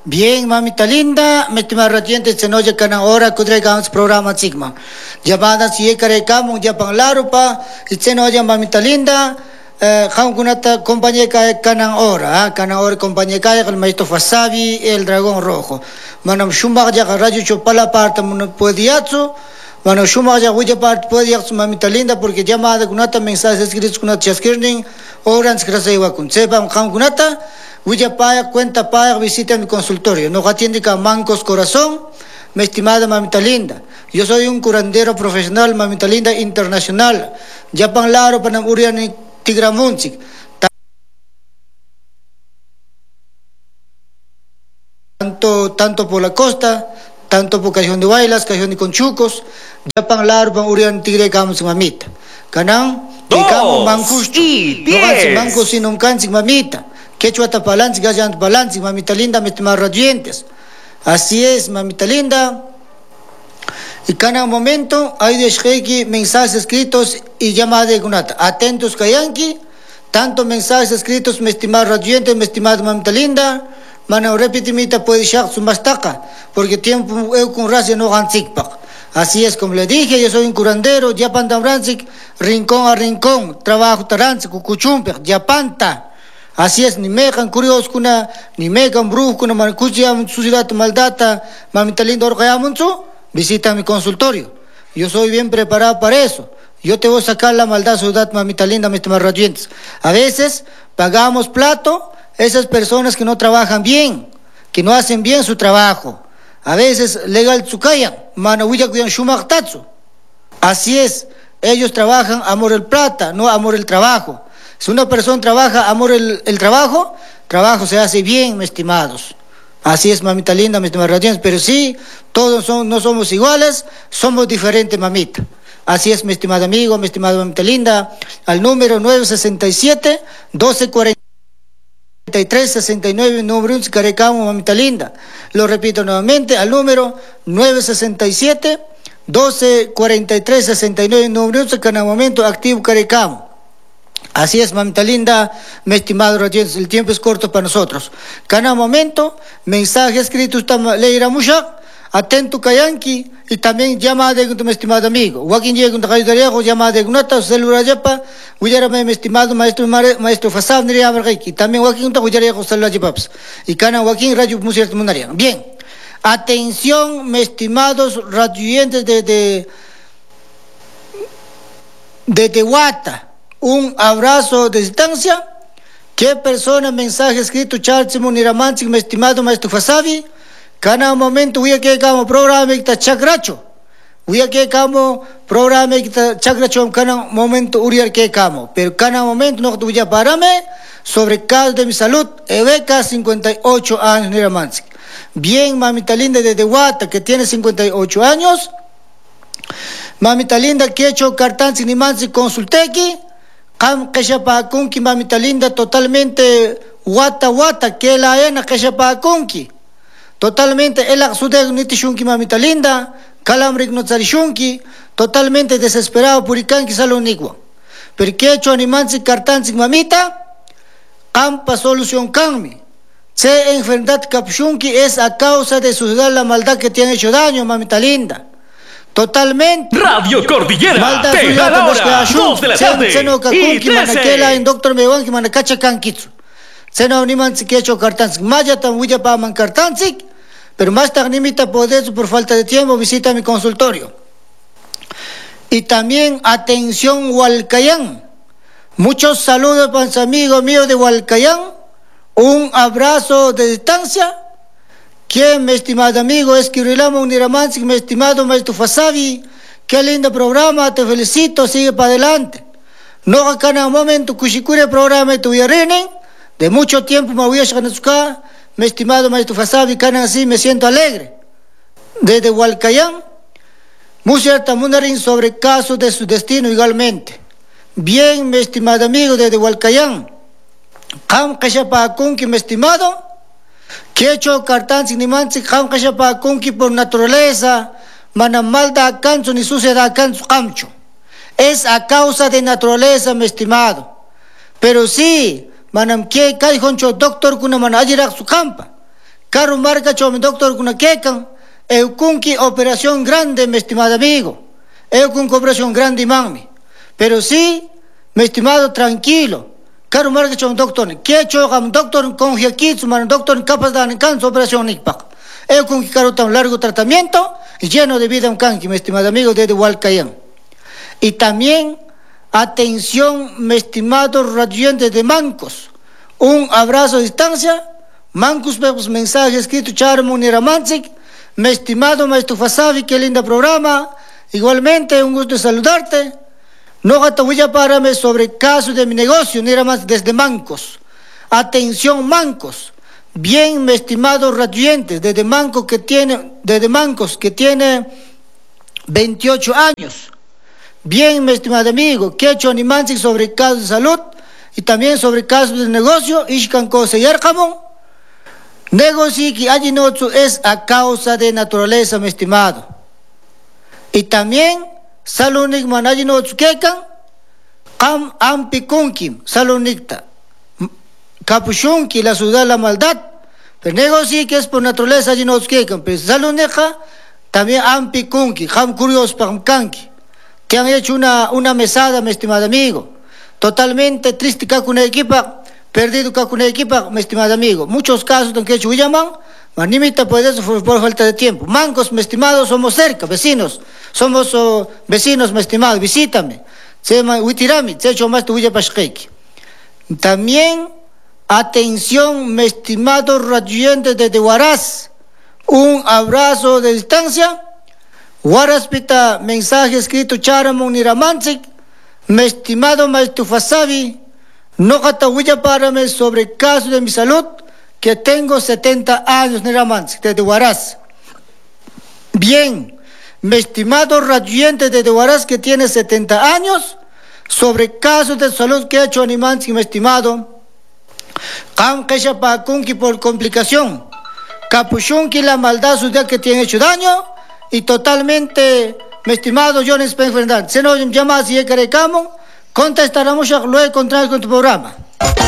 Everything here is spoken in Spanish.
Bien, mamita linda, me estima radiante se noche canan hora kudregamos programa Sigma. Llamada si carecamo ya pan larupa, y se noche mamita linda, kunata compañía canan hora compañía el maestro Fasabi, el dragón rojo. Manam shumba ya radio chopala parta podiatsu, manam shumba ya huya part podiatsu mamita linda, porque llamada kunata mensajes escritos kunata chaskirning, orans grasewa kun. Sepan kunata. Huya Paya, cuenta Paya, visita mi consultorio. Nos atiende con Mancos Corazón, mi estimada mamita linda. Yo soy un curandero profesional, mamita linda, internacional. Ya pan laro para Uriani Tigramunchik. Tanto por la costa, tanto por Cajón de Bailas, Cajón de Conchucos. Ya pan laro para Uriani Tigre Camus mamita. Canán, Ticamo Mancusto. No Mancos sin un cansik mamita. Quechua tapalanzi, gallant balanzi, mamita linda, me estimar radiantes. Así es, mamita linda. Y cada momento hay de mensajes escritos y llamadas de Gunata. Atentos, Kayanki. Tanto mensajes escritos, me estimar radiantes, me estimada mamita linda. Mana repetimita puede shak su mastaca, porque tiempo eu con raza no ganzikpak. Así es, como le dije, yo soy un curandero, ya pandamranzik, rincón a rincón, trabajo taranzik, cucuchumper, ya panta. Así es, ni mecan curiosos kuna, ni mecan brujos kuna, marcuchiam suciedad maldata, mamita linda orgayamunzu, visita mi consultorio. Yo soy bien preparado para eso. Yo te voy a sacar la maldad, ciudad, mamita linda, mis temas radiantes. A veces pagamos plato esas personas que no trabajan bien, que no hacen bien su trabajo. A veces legal tsukayan, manahuya kuyan shumaktatsu. Así es, ellos trabajan amor el plata, no amor el trabajo. Si una persona trabaja amor el trabajo se hace bien, mis estimados. Así es, mamita linda, mis estimados radiantes, pero sí, todos no somos iguales, somos diferentes, mamita. Así es, mi estimado amigo, mi estimada mamita linda, al número 967 1243 69, número 1, Carecamo, mamita linda. Lo repito nuevamente, al número 967 1243 69, número 1, cada momento activo Carecamo. Así es, mamita linda, mi estimado radiantes, el tiempo es corto para nosotros. Cada momento, mensaje escrito, leira mushak, atento kayanki, y también llamada de mi estimado amigo. Joaquín llega un trabajo, llamada de Gunata, celular yapa, huyárame mi estimado maestro Fasab, y también Joaquín huyárame celular yapaps. Y cana Joaquín, radio musical mundaria. Bien, atención, mis estimados radioyentes de Tehuata. Un abrazo de distancia. ¿Qué persona, mensaje escrito, Charles Muniramanchik, mi estimado maestro Fasabi? Cada momento voy a que como programa que chakracho. Voy a que como programa que chakracho, cada momento uriar que como. Pero cada momento no voy a pararme sobre caso de mi salud. Ebeca, 58 años, Muniramanchik. Bien, mamita linda de Tehuata, que tiene 58 años. Mamita linda, que he hecho cartán sin imansi consultequi. Kam kunki mamita linda totalmente wata que la ena kunki totalmente el sude nitishunki mamita linda calambric no tsarishunki totalmente desesperado purikanki salonigua pero que hecho animansi cartansi mamita campa solución kanmi se enfermedad kapshunki es a causa de sudar la maldad que te han hecho daño mamita linda. Totalmente. Radio Cordillera. Te da la hora. 2 de la tarde. Y 13. En doctor Mewan que manakacha kankitsu. Seno niman si que hecho cartansik. Maya tan huya pa man cartansik. Pero más tarde poder por falta de tiempo visita mi consultorio. Y también atención Hualcayán. Muchos saludos para los amigos míos de Hualcayán. Un abrazo de distancia. ¿Quién, mi estimado amigo? Es Kirilamo Uniramansi, mi estimado maestro Fasabi. Qué lindo programa, te felicito, sigue para adelante. No acá en un momento, Kushikure programa tu yarenen. De mucho tiempo me voy a llegar mi estimado maestro Fasabi, que así me siento alegre. Desde Hualcayán, Musia Tamunarin sobre caso de su destino igualmente. Bien, mi estimado amigo desde Hualcayán. Kam Kashapakunki, mi estimado. Que hecho cartán sin imansi ham kashapa kunki por naturaleza manamalda acanso ni suciedad acanso camcho es a causa de naturaleza mi estimado pero sí manam que kai honcho doctor kuna man ajirak su campa Caro marca chome doctor kuna kekan. Kunki operación grande, mi estimado amigo. Kunki operación grande, mami. Pero sí, mi estimado, tranquilo. Caro marca chome doctor. Que chogam doctor con jaquitsu, man doctor capaz de canso operación nikpak. Kunki caro tan largo tratamiento y lleno de vida un canqui, mi estimado amigo, desde Hualcayán. Y también, atención, mi estimado radiante de Mancos. Un abrazo a distancia. Mancos, vemos mensaje escrito, Charmo Niramanzik. Mi estimado maestro Fasavi, qué lindo programa. Igualmente, un gusto saludarte. No gatahuilla párame sobre caso de mi negocio, Niramanzik desde Mancos. Atención, Mancos. Bien, mi estimado radiante, desde Mancos que tiene 28 años. Bien, mi estimado amigo, que he hecho Nimanzik sobre casos de salud y también sobre casos de negocio, Ishkan Kose Yarkamon. Negocio que Ajinotsu es a causa de naturaleza, mi estimado. Y también, Salunik man Ajinotsu Kekan, Ampikunkim, Salunikta. Capuchunki, la ciudad, la maldad. Pero negocio que es por naturaleza Ajinotsu Kekan, pero Saluneja, también Ampikunki, Ham Curios Pamkanki. Que han hecho una mesada, mi estimado amigo. Totalmente triste con una equipa, perdido con una equipa, mi estimado amigo. Muchos casos en que he hecho llaman, manimita por eso por falta de tiempo. Mancos, mi estimado, somos cerca, vecinos. Somos vecinos, mi estimado, visítame. Se llama Huitirami, se ha hecho más tu Villa Pashkeiki. También, atención, mi estimado radiante de Huaraz. Un abrazo de distancia. Huaraspita, mensaje escrito Charamon Niramanzik, mi estimado maestro Fasavi, no gatahuilla párame sobre caso de mi salud, que tengo 70 años Niramanzik, desde Huaraz. Bien, mi estimado radiante desde Huaraz que tiene 70 años, sobre casos de salud que ha hecho Nimanzik, mi estimado, Kam Keshapakunki por complicación, Capuchunki la maldad suya que tiene hecho daño, y totalmente, mi estimado John Spencer Fernández, se nos llama si es que contestaremos luego encontrar con tu programa.